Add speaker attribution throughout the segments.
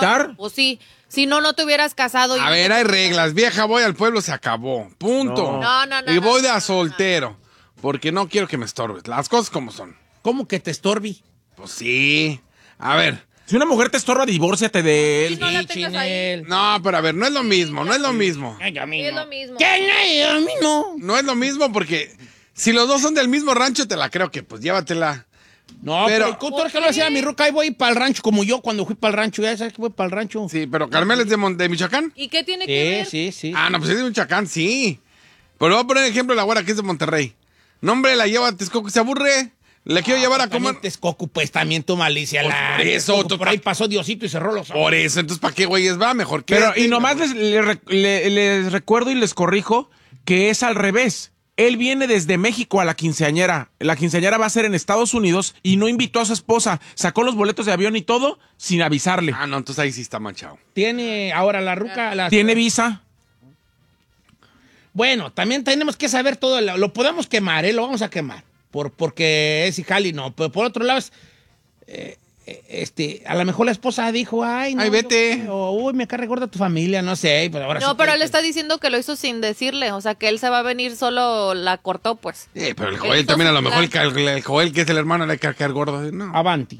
Speaker 1: invitar?
Speaker 2: Pues sí. Si no, no te hubieras casado.
Speaker 3: A ver, hay reglas. Vieja, voy al pueblo, se acabó. Punto.
Speaker 2: No.
Speaker 3: Y voy de soltero. Porque no quiero que me estorbes. Las cosas como son.
Speaker 1: ¿Cómo que te estorbi?
Speaker 3: Pues sí. A ver.
Speaker 1: Si una mujer te estorba, divórciate de él.
Speaker 2: Sí, no la tengas ahí.
Speaker 3: No, pero a ver, no es lo mismo. No es lo mismo.
Speaker 2: Sí, es lo mismo.
Speaker 1: ¿Qué? A mí no.
Speaker 3: No es lo mismo porque si los dos son del mismo rancho, te la creo que pues llévatela.
Speaker 1: No, pero tú eres que lo decía mi ruca, ahí voy para el rancho, como yo cuando fui para el rancho. Ya sabes que voy para el rancho.
Speaker 3: Sí, pero Carmel es de Michoacán.
Speaker 2: ¿Y qué tiene que ver?
Speaker 1: Sí.
Speaker 3: Ah, no, pues es de Michoacán, sí. Pero voy a poner ejemplo de la güera que es de Monterrey. No, hombre, la lleva a Texcoco, se aburre. Le quiero llevar a comer.
Speaker 1: Texcoco, pues también tu malicia.
Speaker 3: Pues
Speaker 1: la
Speaker 3: por eso,
Speaker 1: Texcoco, por ahí pasó Diosito y cerró los ojos.
Speaker 3: Por eso, entonces, ¿para qué güeyes va? Mejor que.
Speaker 4: Pero, y nomás les recuerdo y les corrijo que es al revés. Él viene desde México a la quinceañera. La quinceañera va a ser en Estados Unidos y no invitó a su esposa. Sacó los boletos de avión y todo sin avisarle.
Speaker 3: Ah, no, entonces ahí sí está manchado.
Speaker 1: Tiene ahora la ruca.
Speaker 4: Tiene visa.
Speaker 1: Bueno, también tenemos que saber todo. Lo podemos quemar, lo vamos a quemar. Porque es Ijali, no. Pero por otro lado, a lo mejor la esposa dijo, ay, no.
Speaker 3: Ay, vete.
Speaker 1: Uy, me cae gorda tu familia, no sé. Pero ahora
Speaker 2: No,
Speaker 1: sí
Speaker 2: pero
Speaker 1: que-
Speaker 2: él está diciendo que lo hizo sin decirle. O sea, que él se va a venir solo, la cortó, pues.
Speaker 3: Pero el Joel también, a lo mejor el Joel, que es el hermano, le hay que caer gordo. No.
Speaker 1: Avanti.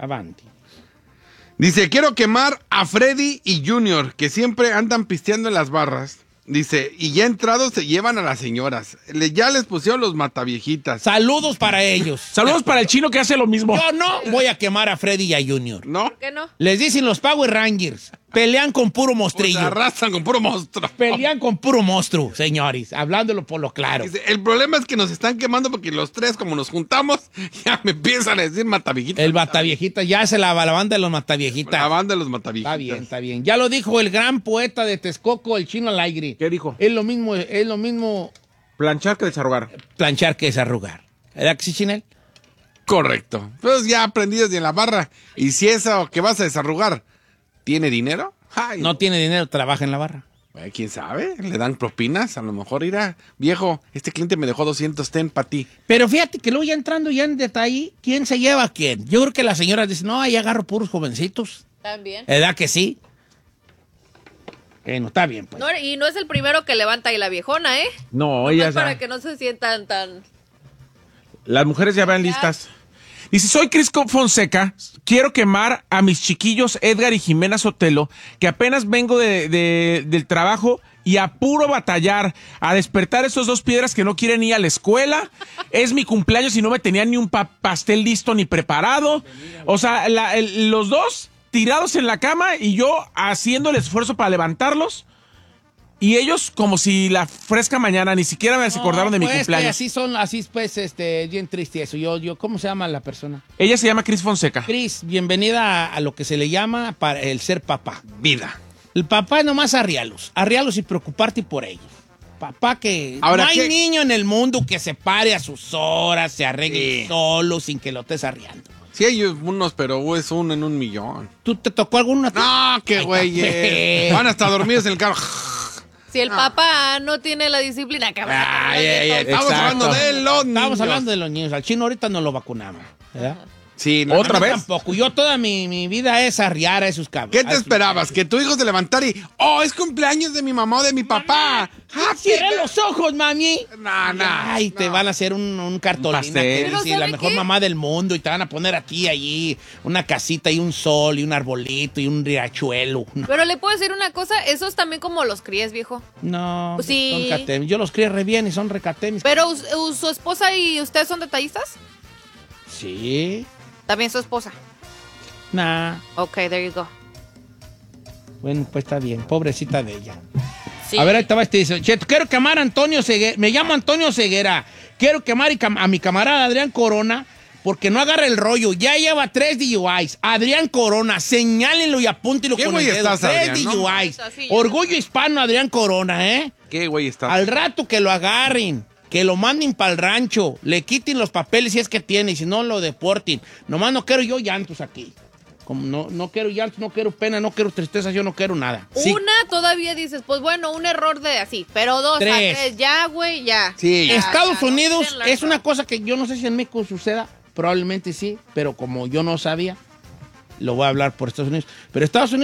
Speaker 3: Dice, quiero quemar a Freddy y Junior, que siempre andan pisteando en las barras. Dice, y ya entrados se llevan a las señoras. Ya les pusieron los mataviejitas.
Speaker 1: Saludos para ellos.
Speaker 4: Saludos para el chino que hace lo mismo.
Speaker 1: Yo no voy a quemar a Freddy y a Junior.
Speaker 3: ¿No?
Speaker 2: ¿Por qué no?
Speaker 1: Les dicen los Power Rangers. Pelean con puro
Speaker 3: Se
Speaker 1: mostrillo.
Speaker 3: arrastran con puro monstruo.
Speaker 1: Pelean con puro monstruo, señores. Hablándolo por lo claro.
Speaker 3: Dice, el problema es que nos están quemando porque los tres, como nos juntamos, ya me empiezan a decir mataviejitas.
Speaker 1: El mataviejita, ya se la banda de los mataviejitas.
Speaker 3: La banda de los mataviejitas.
Speaker 1: Está bien. Ya lo dijo el gran poeta de Texcoco, el Chino Alegre.
Speaker 4: ¿Qué dijo?
Speaker 1: Es lo mismo
Speaker 4: Planchar que desarrugar.
Speaker 1: planchar que desarrugar. ¿Verdad que sí, Chinel?
Speaker 3: Correcto. Pues ya aprendidos de la barra. Y si eso que vas a desarrugar tiene dinero, ay,
Speaker 1: No tiene dinero, trabaja en la barra.
Speaker 3: ¿quién sabe? Le dan propinas. A lo mejor irá, viejo, este cliente me dejó 200, ten para ti.
Speaker 1: Pero fíjate que luego ya entrando ya en detalle, ¿quién se lleva a quién? Yo creo que las señoras dicen, no, ahí agarro puros jovencitos.
Speaker 2: También.
Speaker 1: ¿Verdad que sí? No, está bien, pues.
Speaker 2: No, y no es el primero que levanta ahí la viejona, ¿eh?
Speaker 4: No,
Speaker 2: Nomás
Speaker 4: ellas
Speaker 2: para
Speaker 4: ya.
Speaker 2: que no se sientan tan...
Speaker 4: Las mujeres ya van listas. Dice, soy Crisco Fonseca, quiero quemar a mis chiquillos Edgar y Jimena Sotelo, que apenas vengo del trabajo y a puro batallar, a despertar esos dos piedras que no quieren ir a la escuela. Es mi cumpleaños y no me tenían ni un pastel listo ni preparado. O sea, los dos tirados en la cama y yo haciendo el esfuerzo para levantarlos. Y ellos como si la fresca mañana ni siquiera se acordaron de mi
Speaker 1: pues,
Speaker 4: cumpleaños.
Speaker 1: así pues, bien triste eso. ¿Cómo se llama la persona?
Speaker 4: Ella se llama Cris Fonseca.
Speaker 1: Cris, bienvenida a lo que se le llama para el ser papá.
Speaker 3: Vida.
Speaker 1: El papá es nomás arrialos y preocuparte por ellos. Papá que
Speaker 3: Ahora,
Speaker 1: no hay
Speaker 3: ¿qué?
Speaker 1: niño en el mundo que se pare a sus horas, se arregle
Speaker 3: Sí.
Speaker 1: solo sin que lo estés arriando.
Speaker 3: Sí hay unos, pero es uno en 1,000,000.
Speaker 1: ¿Tú te tocó alguna?
Speaker 3: No, qué
Speaker 1: Ay,
Speaker 3: güey.
Speaker 1: café.
Speaker 3: Van hasta dormidos en el carro.
Speaker 2: Si el papá no tiene la disciplina, cabrón.
Speaker 3: Estamos hablando de los niños.
Speaker 1: Estamos hablando de los niños. Al chino ahorita no lo vacunamos, ¿verdad?
Speaker 3: Sí, no.
Speaker 4: ¿Otra
Speaker 1: A mí
Speaker 4: vez?
Speaker 1: Tampoco. Yo toda mi vida es arriar a esos cabros.
Speaker 3: ¿Qué te esperabas? Que tu hijo se levantara y, es cumpleaños de mi mamá o de mi papá.
Speaker 1: Cierra los ojos, mami.
Speaker 3: No.
Speaker 1: Ay, te van a hacer un cartolina
Speaker 4: pastel.
Speaker 1: que
Speaker 2: Pero
Speaker 1: dice la
Speaker 2: ¿sabe
Speaker 1: mejor
Speaker 2: qué?
Speaker 1: mamá del mundo y te van a poner a ti allí una casita y un sol y un arbolito y un riachuelo.
Speaker 2: Pero le puedo decir una cosa, eso es también como los críes, viejo.
Speaker 1: No,
Speaker 2: Pues sí.
Speaker 1: son catemis. Yo los crié re bien y son recatemis.
Speaker 2: Pero su esposa y usted son detallistas.
Speaker 1: Sí.
Speaker 2: También su esposa.
Speaker 1: Nah.
Speaker 2: Ok, there you go.
Speaker 1: Bueno, pues está bien. Pobrecita de ella.
Speaker 2: Sí.
Speaker 1: A ver, ahí estaba dice, Cheto, quiero quemar a Antonio Ceguera. Me llamo Antonio Ceguera. Quiero quemar a mi camarada Adrián Corona porque no agarra el rollo. Ya lleva 3 DUIs. Adrián Corona, señálenlo y apúntenlo
Speaker 3: ¿Qué
Speaker 1: con el
Speaker 3: güey
Speaker 1: dedo.
Speaker 3: estás,
Speaker 1: 3
Speaker 3: Adrián, no?
Speaker 1: DUIs.
Speaker 2: Sí, ya.
Speaker 1: Orgullo hispano, Adrián Corona, ¿eh?
Speaker 3: ¿Qué güey está?
Speaker 1: Al rato que lo agarren, que lo manden para el rancho, le quiten los papeles si es que tiene, y si no lo deporten. Nomás no quiero yo llantos aquí. Como no quiero llantos, no quiero pena, no quiero tristeza, yo no quiero nada. Sí.
Speaker 2: Una todavía dices, pues bueno, un error de así, pero 2 a
Speaker 1: 3.
Speaker 2: 3, ya, güey, ya.
Speaker 3: Sí, ya.
Speaker 1: Estados
Speaker 2: no
Speaker 1: Unidos
Speaker 2: quieren la
Speaker 1: es una
Speaker 2: razón.
Speaker 1: cosa que yo no sé si en México suceda, probablemente sí, pero como yo no sabía, lo voy a hablar por Estados Unidos. Pero Estados Unidos tiene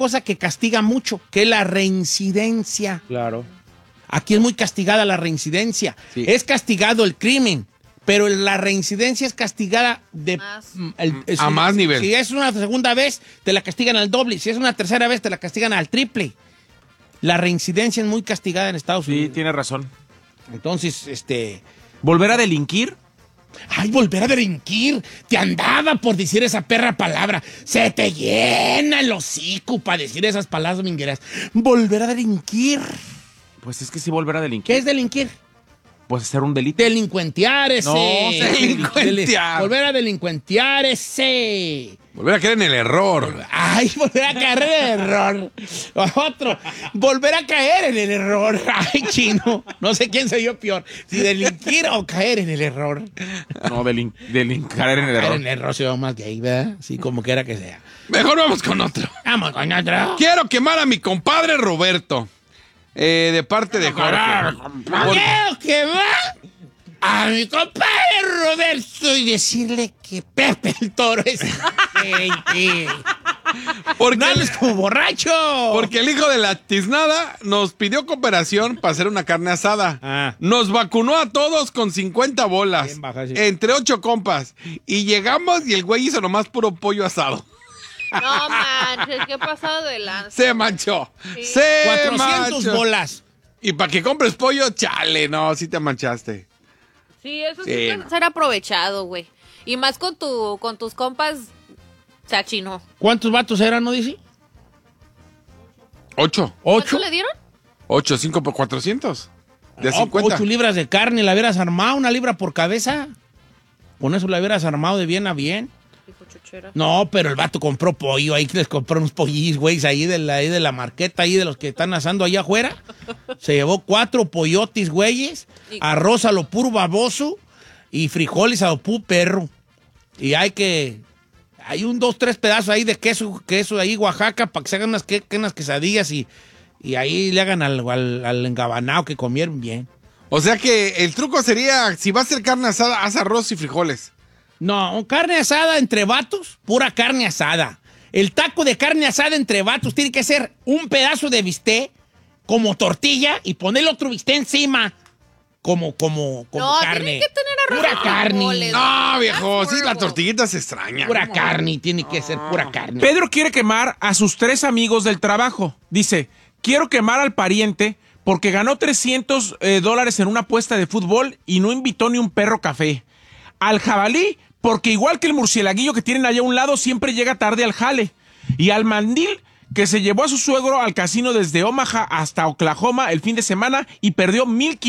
Speaker 1: cosa que castiga mucho, que es la reincidencia.
Speaker 4: Claro.
Speaker 1: Aquí es muy castigada la reincidencia.
Speaker 3: Sí.
Speaker 1: Es castigado el crimen, pero la reincidencia es castigada
Speaker 2: Más.
Speaker 3: A más nivel.
Speaker 1: Si es una segunda vez, te la castigan al doble. Si es una tercera vez, te la castigan al triple. La reincidencia es muy castigada en Estados
Speaker 4: Sí,
Speaker 1: Unidos.
Speaker 4: tiene razón.
Speaker 1: Entonces,
Speaker 4: ¿Volver a delinquir?
Speaker 1: Ay, volver a delinquir. Te andaba por decir esa perra palabra. Se te llena el hocico para decir esas palabras mingueras. Volver a delinquir.
Speaker 4: Pues es que sí, volver a
Speaker 1: ¿Qué
Speaker 4: delinquir.
Speaker 1: es delinquir?
Speaker 4: Pues hacer un delito.
Speaker 1: Delincuentear ese.
Speaker 4: No,
Speaker 3: delincuentear.
Speaker 1: Volver a delincuentear ese.
Speaker 3: Volver a caer en el error.
Speaker 1: Ay, volver a caer en el error. Otro. Volver a caer en el error. Ay, chino. No sé quién se dio peor. Si delinquir o caer en el error.
Speaker 4: No, caer en el
Speaker 1: Caer
Speaker 4: error.
Speaker 1: en el error se va más gay, ¿verdad? Sí, como quiera que sea.
Speaker 3: Mejor vamos con otro.
Speaker 1: Vamos con otro.
Speaker 3: Quiero quemar a mi compadre Roberto. De parte de Jorge.
Speaker 1: Quiero que va a mi compadre Roberto y decirle que Pepe el Toro es gente.
Speaker 3: Porque,
Speaker 1: No hables como borracho.
Speaker 3: porque el hijo de la tiznada nos pidió cooperación para hacer una carne asada.
Speaker 1: Ah.
Speaker 3: Nos vacunó a todos con 50 bolas.
Speaker 1: Bien baja, sí.
Speaker 3: Entre 8 compas. Y llegamos y el güey hizo nomás puro pollo asado.
Speaker 2: No manches, ¿qué ha pasado de lanza?
Speaker 3: Se manchó.
Speaker 2: Sí.
Speaker 3: Se
Speaker 1: 400
Speaker 3: manchó.
Speaker 1: bolas.
Speaker 3: Y para que compres pollo, chale, no, sí te manchaste.
Speaker 2: Sí, eso sí,
Speaker 3: Sí,
Speaker 2: puede
Speaker 3: no.
Speaker 2: ser aprovechado, güey. Y más con tus compas, se achinó.
Speaker 1: ¿Cuántos vatos eran, no dice?
Speaker 3: 8.
Speaker 1: ¿8?
Speaker 2: ¿Cuánto le dieron?
Speaker 3: 8, 5 por 400. De 50.
Speaker 1: 8 libras de carne, la hubieras armado, 1 libra por cabeza. Con eso la hubieras armado de bien a bien.
Speaker 2: Dijo chuchera.
Speaker 1: No, pero el vato compró pollo, ahí les compró unos pollillos, güey, ahí de la marqueta, ahí de los que están asando allá afuera. Se llevó 4 pollotis, güeyes, arroz a lo puro baboso y frijoles a lo puro perro. Y hay 2, 3 pedazos ahí de queso ahí Oaxaca para que se hagan unas quesadillas y ahí le hagan al engabanado que comieron bien.
Speaker 3: O sea que el truco sería, si va a hacer carne asada, haz arroz y frijoles.
Speaker 1: No, carne asada entre vatos, pura carne asada. El taco de carne asada entre vatos tiene que ser un pedazo de bistec como tortilla y ponerle otro bistec encima como
Speaker 2: No,
Speaker 1: carne.
Speaker 2: tiene que tener arroz
Speaker 1: Pura
Speaker 2: y
Speaker 1: carne.
Speaker 2: frijoles.
Speaker 3: No, viejo, sí, la
Speaker 2: fuego.
Speaker 3: tortillita se extraña.
Speaker 1: Pura carne, tiene que ser pura carne.
Speaker 4: Pedro quiere quemar a sus 3 amigos del trabajo. Dice, quiero quemar al pariente porque ganó $300 en una apuesta de fútbol y no invitó ni un perro café. Al jabalí, porque igual que el murcielaguillo que tienen allá a un lado, siempre llega tarde al jale. Y al mandil, que se llevó a su suegro al casino desde Omaha hasta Oklahoma el fin de semana y perdió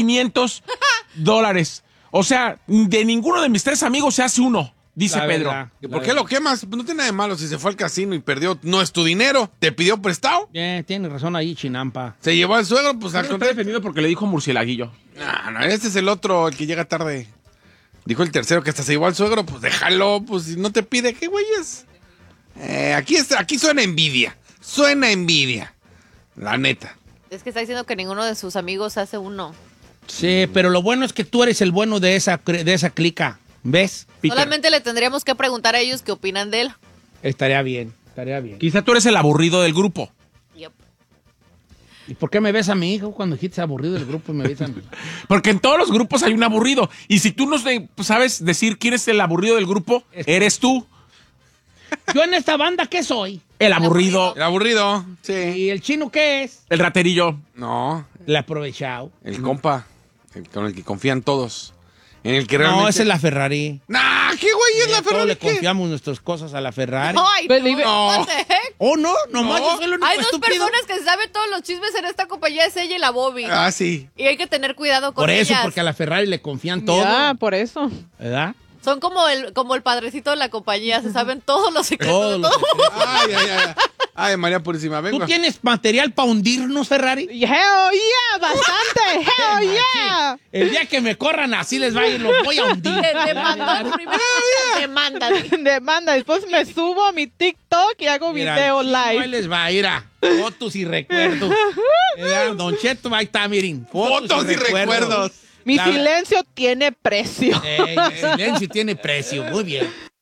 Speaker 4: $1,500. O sea, de ninguno de mis 3 amigos se hace uno, dice
Speaker 1: La
Speaker 4: Pedro.
Speaker 1: verdad.
Speaker 3: ¿Y por qué lo quemas? Pues no tiene nada de malo si se fue al casino y perdió. No es tu dinero, te pidió prestado.
Speaker 1: Tiene razón ahí, Chinampa.
Speaker 3: Se llevó al suegro, pues al
Speaker 4: Está
Speaker 3: contrario.
Speaker 4: defendido porque le dijo murcielaguillo.
Speaker 3: No, este es el otro, el que llega tarde. Dijo el tercero que hasta se llevó al suegro, pues déjalo, pues si no te pide, ¿qué güeyes? Aquí suena envidia. Suena envidia. La neta.
Speaker 2: Es que está diciendo que ninguno de sus amigos hace uno.
Speaker 1: Sí, pero lo bueno es que tú eres el bueno de esa clica. ¿Ves?
Speaker 4: Peter.
Speaker 2: Solamente le tendríamos que preguntar a ellos qué opinan de él.
Speaker 1: Estaría bien, estaría bien.
Speaker 4: Quizá tú eres el aburrido del grupo.
Speaker 2: Yep.
Speaker 1: ¿Y por qué me ves a mi hijo cuando dijiste aburrido del grupo y me ves a mí?
Speaker 4: Porque en todos los grupos hay un aburrido. Y si tú no sabes decir quién es el aburrido del grupo, eres tú.
Speaker 1: Yo en esta banda, ¿qué soy?
Speaker 4: El aburrido,
Speaker 3: El aburrido, sí.
Speaker 1: ¿Y el chino qué es?
Speaker 4: el raterillo.
Speaker 3: No,
Speaker 1: El aprovechado.
Speaker 3: el compa, el con el que confían todos. En el que realmente...
Speaker 1: No, esa es la Ferrari.
Speaker 3: Nah, ¿qué güey es la
Speaker 1: Todos
Speaker 3: Ferrari?
Speaker 1: le
Speaker 3: ¿Qué?
Speaker 1: confiamos nuestras cosas a la Ferrari.
Speaker 2: Ay,
Speaker 3: No.
Speaker 2: what the heck?
Speaker 1: ¿Oh, no? Nomás
Speaker 3: No.
Speaker 1: yo soy el único
Speaker 2: Hay 2
Speaker 1: estúpido.
Speaker 2: personas que saben todos los chismes en esta compañía, es ella y la Bobby.
Speaker 3: Ah, sí.
Speaker 2: Y hay que tener cuidado con
Speaker 1: Por eso,
Speaker 2: ellas.
Speaker 1: porque a la Ferrari le confían todo.
Speaker 5: Ya, por eso.
Speaker 1: ¿Verdad?
Speaker 2: Son como el padrecito de la compañía, se saben todos los secretos
Speaker 1: Todos
Speaker 2: de
Speaker 1: los
Speaker 2: todo.
Speaker 3: Ay. Ay, María Purísima,
Speaker 1: ¿Tú
Speaker 3: vengo.
Speaker 1: tienes material para hundirnos, Ferrari?
Speaker 5: Hell yeah, bastante. Hell yeah.
Speaker 1: El día que me corran así les va a ir, los voy a hundir.
Speaker 2: Demanda, primero demanda.
Speaker 5: Demanda, después me subo a mi TikTok y hago
Speaker 1: Mira,
Speaker 5: video
Speaker 1: el chino ahí
Speaker 5: live.
Speaker 1: les va a ir a fotos y recuerdos. Don Cheto, ahí está, miren.
Speaker 3: Fotos y recuerdos.
Speaker 5: Mi
Speaker 1: La-
Speaker 5: silencio tiene precio.
Speaker 1: El silencio tiene precio. Muy bien.